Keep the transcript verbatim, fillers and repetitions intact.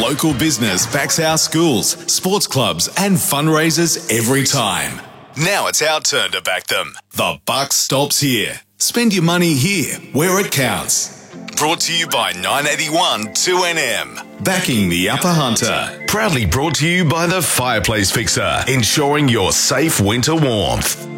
local business backs our schools, sports clubs and fundraisers every time. Now it's our turn to back them. The buck stops here. Spend your money here, where it counts. Brought to you by nine eighty-one two N M. Backing the Upper Hunter. Proudly brought to you by the Fireplace Fixer, ensuring your safe winter warmth.